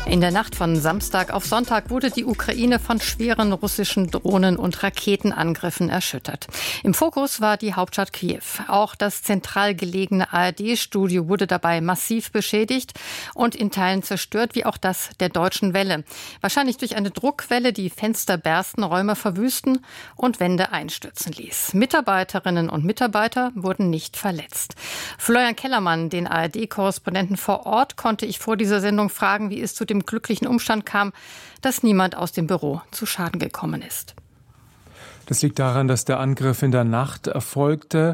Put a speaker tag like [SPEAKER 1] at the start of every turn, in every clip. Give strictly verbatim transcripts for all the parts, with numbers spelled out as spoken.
[SPEAKER 1] In der Nacht von Samstag auf Sonntag wurde die Ukraine von schweren russischen Drohnen- und Raketenangriffen erschüttert. Im Fokus war die Hauptstadt Kiew. Auch das zentral gelegene A R D-Studio wurde dabei massiv beschädigt und in Teilen zerstört, wie auch das der Deutschen Welle. Wahrscheinlich durch eine Druckwelle, die Fenster bersten, Räume verwüsten und Wände einstürzen ließ. Mitarbeiterinnen und Mitarbeiter wurden nicht verletzt. Florian Kellermann, den A R D-Korrespondenten vor Ort, konnte ich vor dieser Sendung fragen, wie es zu dem glücklichen Umstand kam, dass niemand aus dem Büro zu Schaden gekommen ist.
[SPEAKER 2] Das liegt daran, dass der Angriff in der Nacht erfolgte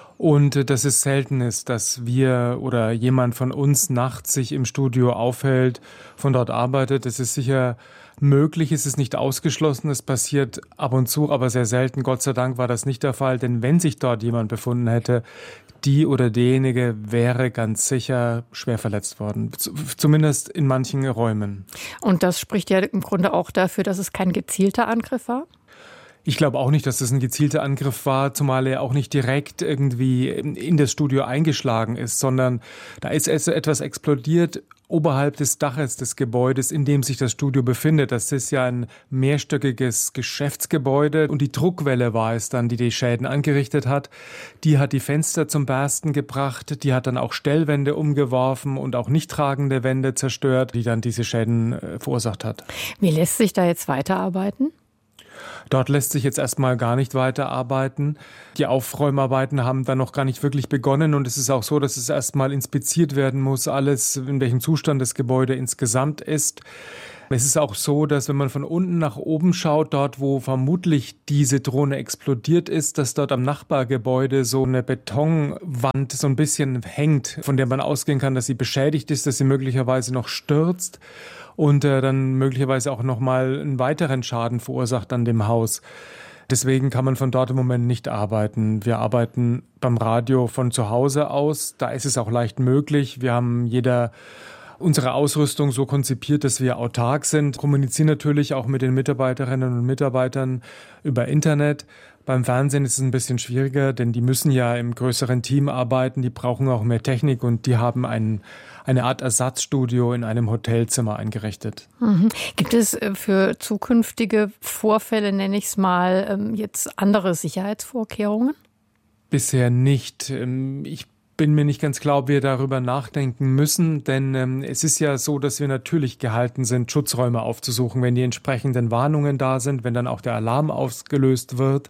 [SPEAKER 2] und dass es selten ist, dass wir oder jemand von uns nachts sich im Studio aufhält, von dort arbeitet. Es ist sicher möglich, es ist nicht ausgeschlossen, es passiert ab und zu, aber sehr selten. Gott sei Dank war das nicht der Fall, denn wenn sich dort jemand befunden hätte, die oder derjenige wäre ganz sicher schwer verletzt worden, zumindest in manchen Räumen.
[SPEAKER 1] Und das spricht ja im Grunde auch dafür, dass es kein gezielter Angriff war?
[SPEAKER 2] Ich glaube auch nicht, dass das ein gezielter Angriff war, zumal er auch nicht direkt irgendwie in das Studio eingeschlagen ist, sondern da ist etwas explodiert oberhalb des Daches des Gebäudes, in dem sich das Studio befindet. Das ist ja ein mehrstöckiges Geschäftsgebäude und die Druckwelle war es dann, die die Schäden angerichtet hat. Die hat die Fenster zum Bersten gebracht, die hat dann auch Stellwände umgeworfen und auch nicht tragende Wände zerstört, die dann diese Schäden äh, verursacht hat.
[SPEAKER 1] Wie lässt sich da jetzt weiterarbeiten?
[SPEAKER 2] Dort lässt sich jetzt erstmal gar nicht weiterarbeiten. Die Aufräumarbeiten haben dann noch gar nicht wirklich begonnen und es ist auch so, dass es erstmal inspiziert werden muss, alles, in welchem Zustand das Gebäude insgesamt ist. Es ist auch so, dass wenn man von unten nach oben schaut, dort wo vermutlich diese Drohne explodiert ist, dass dort am Nachbargebäude so eine Betonwand so ein bisschen hängt, von der man ausgehen kann, dass sie beschädigt ist, dass sie möglicherweise noch stürzt und äh, dann möglicherweise auch nochmal einen weiteren Schaden verursacht an dem Haus. Deswegen kann man von dort im Moment nicht arbeiten. Wir arbeiten beim Radio von zu Hause aus. Da ist es auch leicht möglich. Wir haben jeder unsere Ausrüstung so konzipiert, dass wir autark sind, kommunizieren natürlich auch mit den Mitarbeiterinnen und Mitarbeitern über Internet. Beim Fernsehen ist es ein bisschen schwieriger, denn die müssen ja im größeren Team arbeiten, die brauchen auch mehr Technik und die haben ein, eine Art Ersatzstudio in einem Hotelzimmer eingerichtet.
[SPEAKER 1] Mhm. Gibt es für zukünftige Vorfälle, nenne ich es mal, jetzt andere Sicherheitsvorkehrungen?
[SPEAKER 2] Bisher nicht. Ich bin mir nicht ganz klar, ob wir darüber nachdenken müssen, denn ähm, es ist ja so, dass wir natürlich gehalten sind, Schutzräume aufzusuchen, wenn die entsprechenden Warnungen da sind, wenn dann auch der Alarm ausgelöst wird.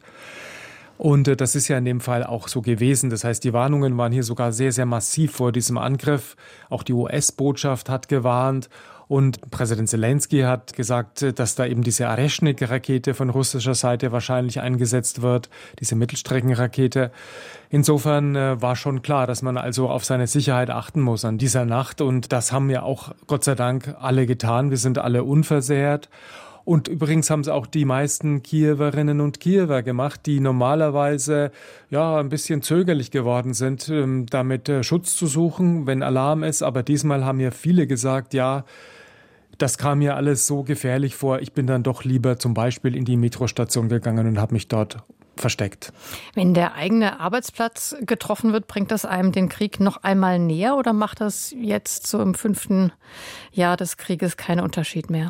[SPEAKER 2] Und äh, das ist ja in dem Fall auch so gewesen. Das heißt, die Warnungen waren hier sogar sehr, sehr massiv vor diesem Angriff. Auch die U S-Botschaft hat gewarnt. Und Präsident Zelensky hat gesagt, dass da eben diese Areschnik-Rakete von russischer Seite wahrscheinlich eingesetzt wird, diese Mittelstreckenrakete. Insofern äh, war schon klar, dass man also auf seine Sicherheit achten muss an dieser Nacht. Und das haben ja auch Gott sei Dank alle getan. Wir sind alle unversehrt. Und übrigens haben es auch die meisten Kiewerinnen und Kiewer gemacht, die normalerweise ja ein bisschen zögerlich geworden sind, ähm, damit äh, Schutz zu suchen, wenn Alarm ist. Aber diesmal haben ja viele gesagt, ja, das kam mir alles so gefährlich vor. Ich bin dann doch lieber zum Beispiel in die Metrostation gegangen und habe mich dort versteckt.
[SPEAKER 1] Wenn der eigene Arbeitsplatz getroffen wird, bringt das einem den Krieg noch einmal näher oder macht das jetzt so im fünften Jahr des Krieges keinen Unterschied mehr?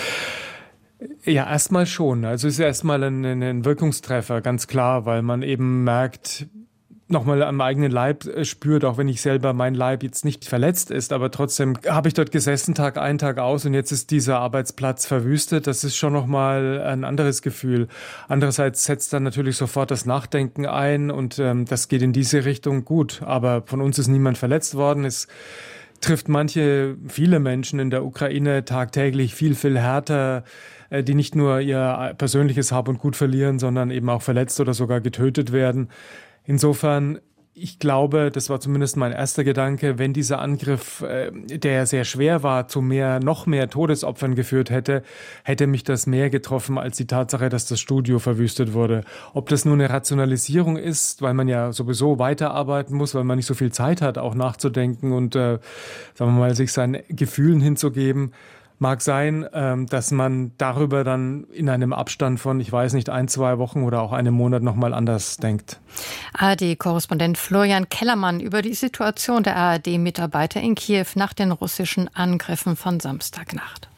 [SPEAKER 2] Ja, erstmal schon. Also es ist erstmal ein, ein Wirkungstreffer, ganz klar, weil man eben merkt, nochmal am eigenen Leib spürt, auch wenn ich selber, mein Leib jetzt nicht verletzt ist, aber trotzdem habe ich dort gesessen, Tag ein, Tag aus und jetzt ist dieser Arbeitsplatz verwüstet. Das ist schon nochmal ein anderes Gefühl. Andererseits setzt dann natürlich sofort das Nachdenken ein und ähm, das geht in diese Richtung gut. Aber von uns ist niemand verletzt worden. Es trifft manche, viele Menschen in der Ukraine tagtäglich viel, viel härter, die nicht nur ihr persönliches Hab und Gut verlieren, sondern eben auch verletzt oder sogar getötet werden. Insofern, ich glaube, das war zumindest mein erster Gedanke, wenn dieser Angriff, der sehr schwer war, zu mehr, noch mehr Todesopfern geführt hätte, hätte mich das mehr getroffen als die Tatsache, dass das Studio verwüstet wurde. Ob das nur eine Rationalisierung ist, weil man ja sowieso weiterarbeiten muss, weil man nicht so viel Zeit hat, auch nachzudenken und, äh, sagen wir mal, sich seinen Gefühlen hinzugeben, Mag sein, ähm, dass man darüber dann in einem Abstand von, ich weiß nicht, ein, zwei Wochen oder auch einem Monat nochmal anders denkt.
[SPEAKER 1] A R D-Korrespondent Florian Kellermann über die Situation der A R D-Mitarbeiter in Kiew nach den russischen Angriffen von Samstagnacht.